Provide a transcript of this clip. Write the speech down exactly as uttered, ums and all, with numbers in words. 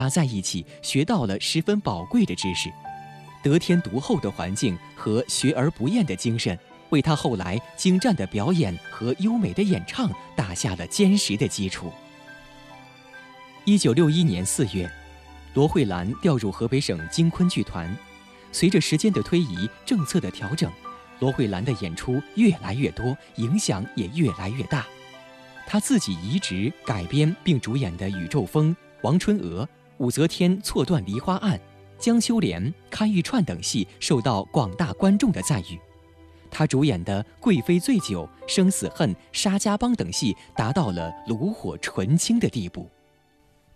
在一起，学到了十分宝贵的知识。得天独厚的环境和学而不厌的精神，为他后来精湛的表演和优美的演唱打下了坚实的基础。一九六一年四月，罗慧兰调入河北省京昆剧团。随着时间的推移，政策的调整，罗慧兰的演出越来越多，影响也越来越大。她自己移植、改编并主演的《宇宙风》《王春娥》《武则天错断梨花案》《江秋莲》《看玉串》等戏受到广大观众的赞誉。她主演的《贵妃醉酒》《生死恨》《沙家浜》等戏达到了炉火纯青的地步。